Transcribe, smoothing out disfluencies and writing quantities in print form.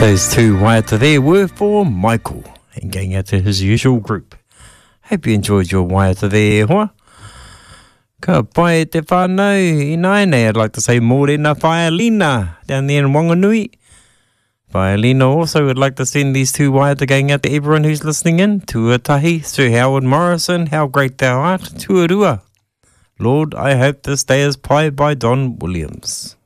Those two waiata there were for Michael and going out to his usual group. Hope you enjoyed your waiata there, hoa. Ka pai te whānau I naine, I'd like to say mōrena Whaelina down there in Wanganui. Whaelina also would like to send these two waiata going out to everyone who's listening in. Tuatahi, Sir Howard Morrison, how great thou art. Tuarua. Lord, I hope this day is pie by Don Williams.